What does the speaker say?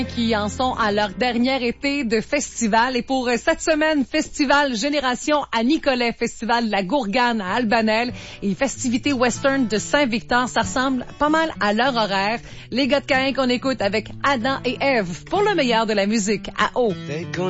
qui en sont à leur dernier été de festival. Et pour cette semaine, Festival Génération à Nicolet, Festival de la Gourgane à Albanel et festivités western de Saint-Victor. Ça ressemble pas mal à leur horaire. Les gars de Caen qu'on écoute avec Adam et Ève pour le meilleur de la musique à eau.